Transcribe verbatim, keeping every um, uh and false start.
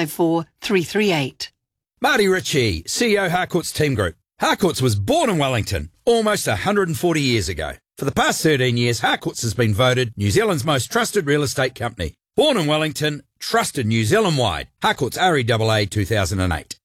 five four three three eight. Marty Ritchie, C E O Harcourt's Team Group. Harcourt's was born in Wellington almost one hundred forty years ago. For the past thirteen years, Harcourt's has been voted New Zealand's most trusted real estate company. Born in Wellington, trusted New Zealand-wide. Harcourt's R E A A two thousand eight.